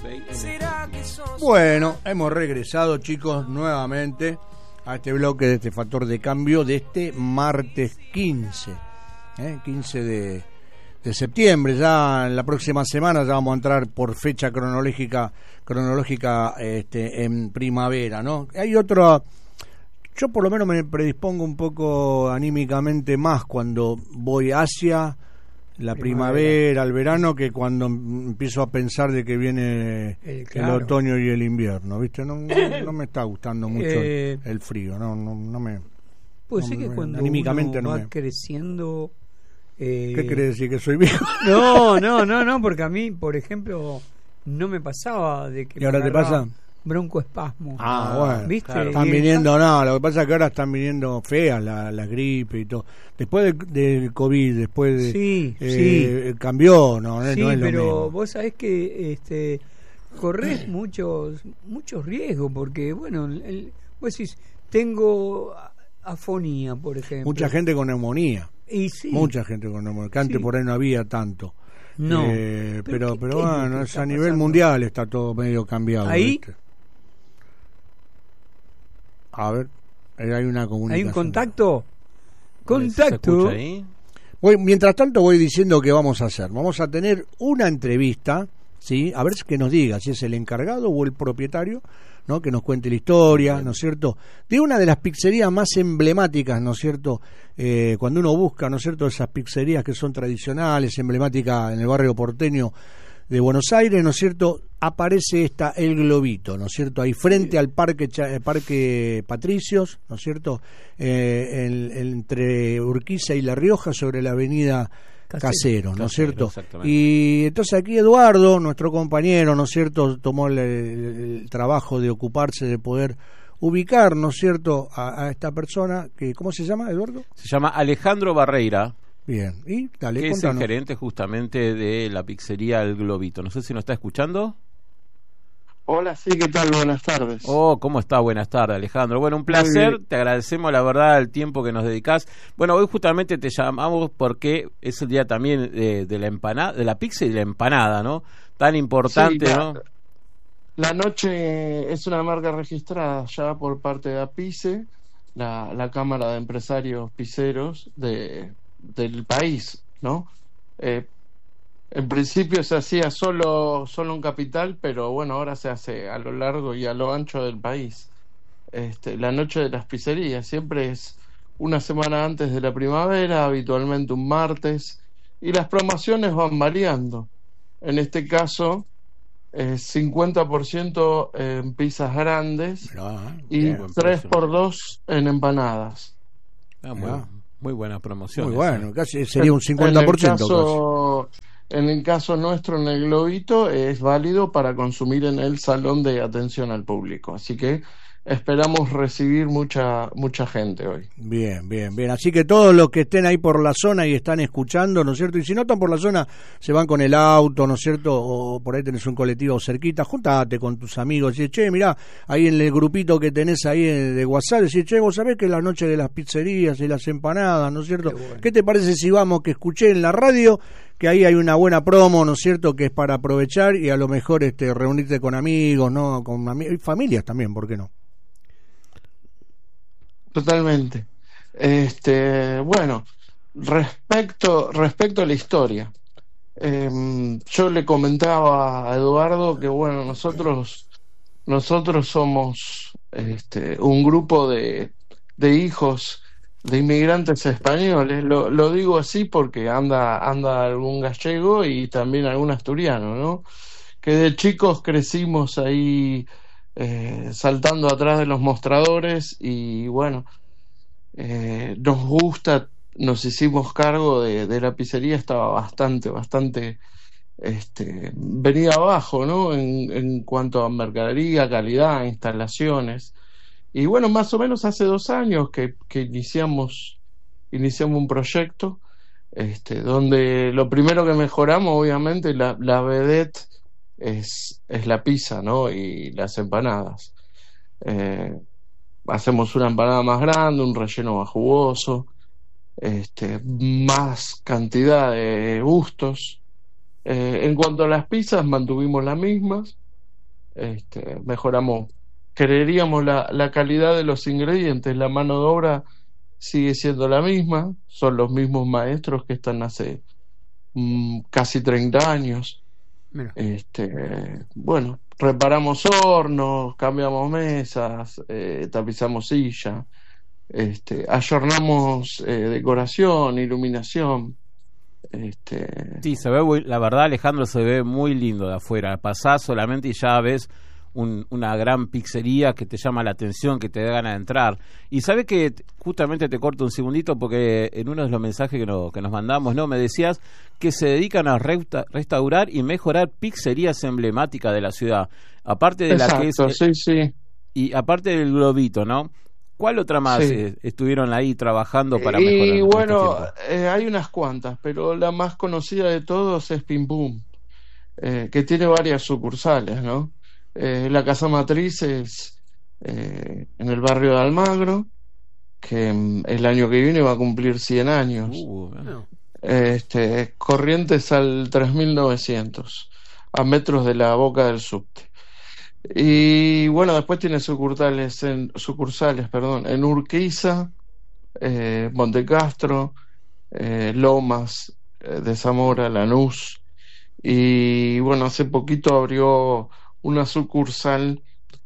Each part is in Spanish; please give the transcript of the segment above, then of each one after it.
Bueno, hemos regresado, chicos, nuevamente a este bloque de este factor de cambio de este martes 15, 15 de septiembre. Ya en la próxima semana ya vamos a entrar por fecha cronológica en primavera, ¿no? Hay otro, yo por lo menos me predispongo un poco anímicamente más cuando voy hacia la primavera, el verano, que cuando empiezo a pensar de que viene el otoño y el invierno, ¿viste? No me está gustando mucho el frío, no me... Pues sí, que cuando anímicamente uno va creciendo... ¿Qué quiere decir? ¿Que soy viejo? No, porque a mí, por ejemplo, no me pasaba de que... ¿Y ahora te pasa? Broncoespasmo. Bueno, ¿viste? Claro. Están viniendo, lo que pasa es que ahora están viniendo feas la gripe y todo. Después del COVID, después de cambió, no es lo pero mismo. Vos sabés que corres muchos riesgos, porque bueno, vos decís, tengo afonía, por ejemplo. Mucha gente con neumonía. Mucha gente con neumonía, que antes por ahí no había tanto. No. Pero bueno, es a nivel mundial está todo medio cambiado. ¿Ahí? ¿Viste? A ver, hay una comunicación. ¿Hay un contacto? ¿Contacto? ¿Se ahí? Mientras tanto voy diciendo que vamos a hacer. Vamos a tener una entrevista, ¿sí? A ver que nos diga si es el encargado o el propietario, ¿no? Que nos cuente la historia, ¿no es cierto? De una de las pizzerías más emblemáticas, ¿no es cierto? Cuando uno busca, ¿no es cierto? Esas pizzerías que son tradicionales, emblemáticas en el barrio porteño de Buenos Aires, ¿no es cierto? Aparece El Globito, ¿no es cierto? Ahí frente al Parque Patricios, ¿no es cierto? Entre Urquiza y La Rioja, sobre la avenida Casero, ¿no es cierto? Y entonces aquí Eduardo, nuestro compañero, ¿no es cierto?, tomó el trabajo de ocuparse de poder ubicar, ¿no es cierto?, a esta persona, que ¿cómo se llama, Eduardo? Se llama Alejandro Barreira. Bien, y dale, que contanos. Es el gerente justamente de la pizzería El Globito. No sé si nos está escuchando. Hola, sí, ¿qué tal? Buenas tardes. ¿Cómo está? Buenas tardes, Alejandro. Bueno, un placer, te agradecemos la verdad el tiempo que nos dedicás. Bueno, hoy justamente te llamamos porque es el día también de la empanada, de la pizza y de la empanada, ¿no? Tan importante, sí, ¿no? La Noche es una marca registrada ya por parte de APICE, la Cámara de Empresarios Pizzeros del país, ¿no? En principio se hacía solo en Capital, pero bueno, ahora se hace a lo largo y a lo ancho del país. La Noche de las Pizzerías siempre es una semana antes de la primavera, habitualmente un martes, y las promociones van variando. En este caso, 50% en pizzas grandes y 3x2 en empanadas. Muy buena promoción. Muy bueno, casi sería un 50%. En el caso nuestro, en El Globito, es válido para consumir en el salón de atención al público. Así que esperamos recibir mucha gente hoy. Bien. Así que todos los que estén ahí por la zona y están escuchando, ¿no es cierto? Y si no están por la zona, se van con el auto, ¿no es cierto? O por ahí tenés un colectivo cerquita, juntate con tus amigos y che, mirá, ahí en el grupito que tenés ahí de WhatsApp, decís, che, vos sabés que es la noche de las pizzerías y las empanadas, ¿no es cierto? ¿Qué te parece si vamos, que escuché en la radio que ahí hay una buena promo, ¿no es cierto?, que es para aprovechar y a lo mejor reunirte con amigos, ¿no? Con y familias también, ¿por qué no? Totalmente. Bueno, respecto a la historia, yo le comentaba a Eduardo que bueno, nosotros somos un grupo de hijos de inmigrantes españoles. Lo digo así porque anda algún gallego y también algún asturiano, ¿no? Que de chicos crecimos ahí saltando atrás de los mostradores y bueno, nos gusta, nos hicimos cargo de la pizzería, estaba bastante venía abajo, ¿no? En cuanto a mercadería, calidad, instalaciones. Y bueno, más o menos hace 2 años que iniciamos un proyecto donde lo primero que mejoramos, obviamente, la vedette es la pizza, ¿no? Y las empanadas. Hacemos una empanada más grande, un relleno más jugoso, más cantidad de gustos. En cuanto a las pizzas, mantuvimos las mismas, Mejoramos, creeríamos, la calidad de los ingredientes. La mano de obra sigue siendo la misma, son los mismos maestros que están hace casi 30 años. Mira. Bueno, reparamos hornos, cambiamos mesas, tapizamos sillas, ayornamos decoración, iluminación. Sí, se ve la verdad, Alejandro, se ve muy lindo de afuera. Pasás solamente y ya ves una gran pizzería que te llama la atención, que te da ganas de entrar. Y sabes que justamente te corto un segundito porque en uno de los mensajes que nos mandamos, me decías que se dedican a restaurar y mejorar pizzerías emblemáticas de la ciudad. Aparte de Exacto, la que es, sí. Y aparte del globito, ¿no? ¿Cuál otra más estuvieron ahí trabajando para mejorar? Y bueno, hay unas cuantas, pero la más conocida de todos es Pim Pum, que tiene varias sucursales, ¿no? La casa matriz es en el barrio de Almagro, que el año que viene va a cumplir 100 años. No. Corrientes al 3900, a metros de la boca del subte. Y bueno, después tiene sucursales en Urquiza, Montecastro, Lomas de Zamora, Lanús. Y bueno, hace poquito abrió una sucursal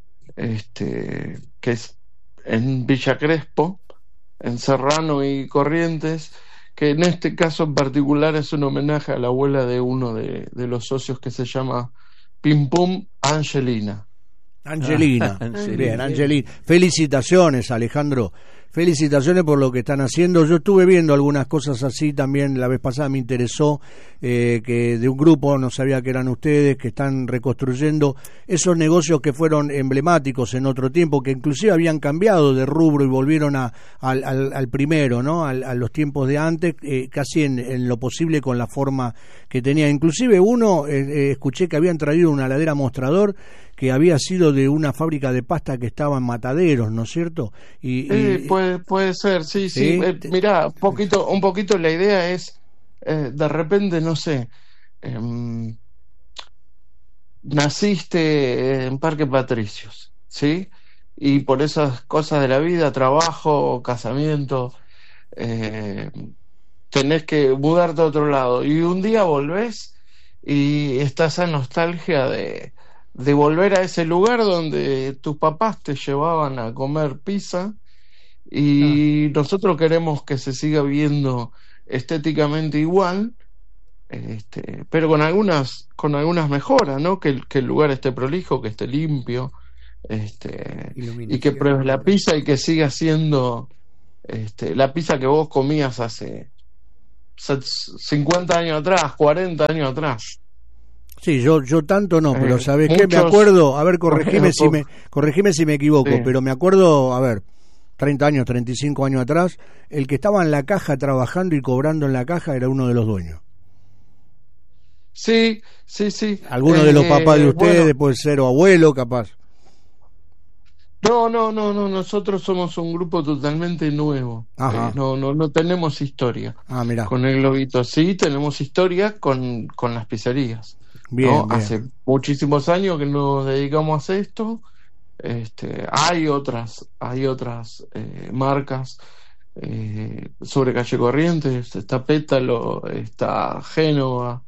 que es en Villa Crespo, en Serrano y Corrientes, que en este caso en particular es un homenaje a la abuela de uno de los socios, que se llama Pim Pum Angelina. Angelina. Bien, Angelina. Felicitaciones, Alejandro. Felicitaciones por lo que están haciendo. Yo estuve viendo algunas cosas así también. La vez pasada me interesó que de un grupo, no sabía que eran ustedes, que están reconstruyendo esos negocios que fueron emblemáticos en otro tiempo, que inclusive habían cambiado de rubro y volvieron al primero, ¿no? A los tiempos de antes, casi en lo posible con la forma que tenía. Inclusive uno, escuché que habían traído una heladera mostrador que había sido de una fábrica de pasta que estaba en Mataderos, ¿no es cierto? Puede ser, sí. Mirá, un poquito la idea es, de repente, no sé, naciste en Parque Patricios, ¿sí? Y por esas cosas de la vida, trabajo, casamiento, tenés que mudarte a otro lado. Y un día volvés y está esa nostalgia de volver a ese lugar donde tus papás te llevaban a comer pizza, y nosotros queremos que se siga viendo estéticamente igual, pero con algunas mejoras, ¿no? Que el lugar esté prolijo, que esté limpio, y que pruebes la pizza y que siga siendo la pizza que vos comías hace 50 años atrás, 40 años atrás. Sí, yo tanto no, pero ¿sabés qué? Me acuerdo, a ver, corregime si me equivoco, pero me acuerdo, a ver, 30 años, 35 años atrás, el que estaba en la caja trabajando y cobrando en la caja era uno de los dueños. Sí. Alguno de los papás de ustedes, puede ser, o abuelo, capaz. No, nosotros somos un grupo totalmente nuevo. No tenemos historia. Mirá. Con el globito sí tenemos historia con las pizzerías. Bien. Hace muchísimos años que nos dedicamos a esto. Hay otras marcas sobre calle Corrientes, está Pétalo, está Génova,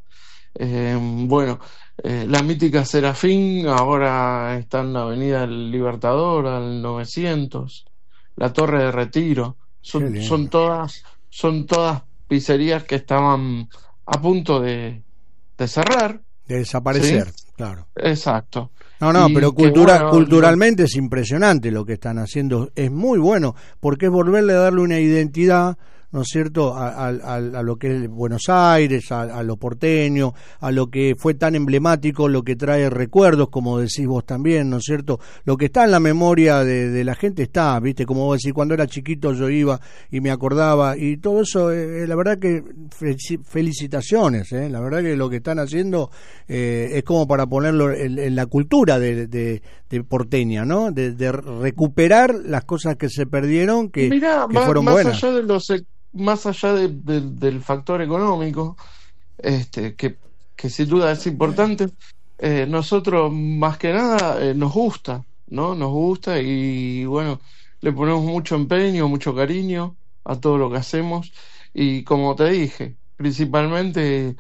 la mítica Serafín ahora está en la avenida del Libertador al 900, la Torre de Retiro, son todas pizzerías que estaban a punto de cerrar, de desaparecer, ¿sí? Claro. Exacto. Pero culturalmente es impresionante lo que están haciendo, es muy bueno, porque es volverle a darle una identidad, ¿no es cierto?, a lo que es Buenos Aires, a lo porteño, a lo que fue tan emblemático, lo que trae recuerdos, como decís vos también, ¿no es cierto? Lo que está en la memoria de la gente está, ¿viste? Como vos decís, cuando era chiquito yo iba y me acordaba, y todo eso, la verdad que felicitaciones, la verdad que lo que están haciendo es como para ponerlo en la cultura de porteña, ¿no? De recuperar las cosas que se perdieron, que fueron buenas. Más allá del factor económico, que sin duda es importante, nosotros más que nada nos gusta, ¿no? Nos gusta y bueno, le ponemos mucho empeño, mucho cariño a todo lo que hacemos y como te dije, principalmente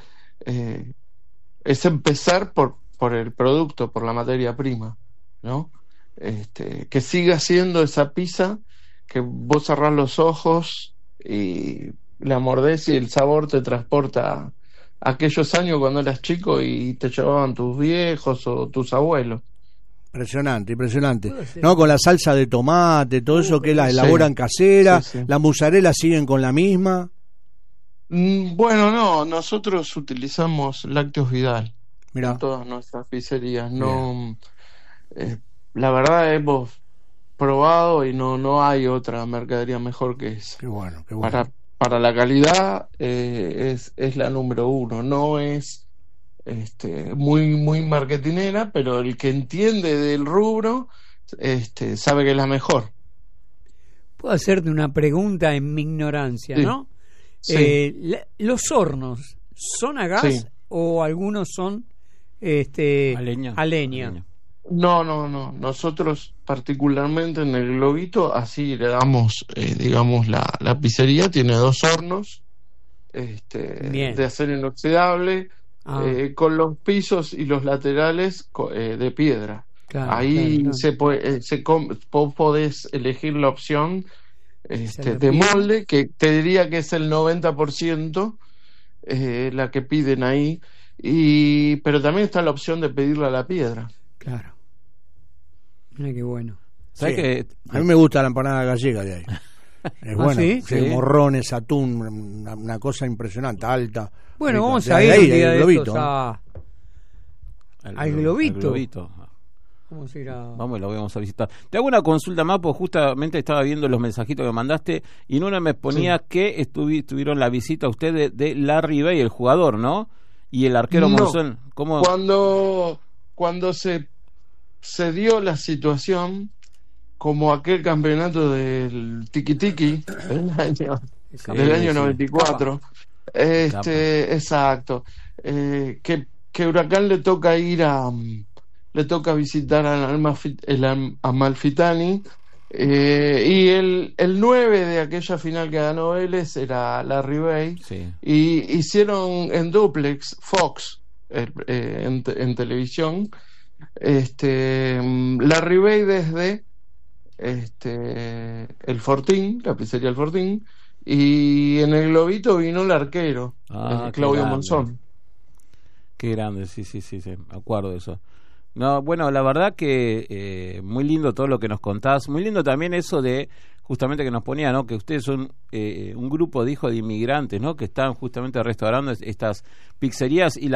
es empezar por el producto, por la materia prima, ¿no? Que siga siendo esa pizza que vos cerrás los ojos y la mordés y el sabor te transporta a aquellos años cuando eras chico y te llevaban tus viejos o tus abuelos. Impresionante, impresionante. ¿No? Con la salsa de tomate, todo eso que la elaboran sí, casera, sí. la mozzarella siguen con la misma. Bueno, no, nosotros utilizamos Lácteos Vidal Mirá. en todas nuestras pizzerías. No, la verdad hemos probado y no hay otra mercadería mejor que esa. Qué bueno, qué bueno. Para la calidad es la número uno. No es muy marketinera, pero el que entiende del rubro sabe que es la mejor. Puedo hacerte una pregunta en mi ignorancia, Sí. ¿no? Sí. ¿Los hornos son a gas Sí. o algunos son A leña. a leña? No. Nosotros particularmente en el Globito así le damos, digamos, la pizzería tiene 2 hornos Bien. de acero inoxidable con los pisos y los laterales de piedra. Claro, Ahí claro. vos podés elegir la opción Se la de piden. molde, que te diría que es el 90% la que piden ahí, pero también está la opción de pedirla a la piedra. Claro. Mira qué bueno. ¿Sabes Sí. que A mí me gusta la empanada gallega de ahí. Es bueno, ¿sí? sí, Sí. morrones, atún, una cosa impresionante, alta. Bueno, Rica. vamos De a ir ahí, un día del de Globito, estos ¿no? al Globito. Globito. Vamos a ir a... Vamos y lo vamos a visitar. Te hago una consulta más, porque justamente estaba viendo los mensajitos que mandaste y en una me ponía que tuvieron la visita a ustedes de Larry Bay, el jugador, ¿no? Y el arquero No. Monzón. ¿Cómo? Cuando se dio la situación, como aquel campeonato del tiki-tiki del año 94, exacto, que Huracán le toca visitar al Amalfitani, y el 9 de aquella final que ganó Vélez era Larry Bay, Sí. y hicieron en duplex Fox en televisión, Larry Bay desde el Fortín, la pizzería El Fortín, y en el Globito vino el arquero, Qué Claudio grande. Monzón. Qué grande, sí, me acuerdo de eso. No, bueno, la verdad que muy lindo todo lo que nos contás, muy lindo también eso de justamente que nos ponía, ¿no? Que ustedes son un grupo de hijos de inmigrantes, ¿no? Que están justamente restaurando estas pizzerías y la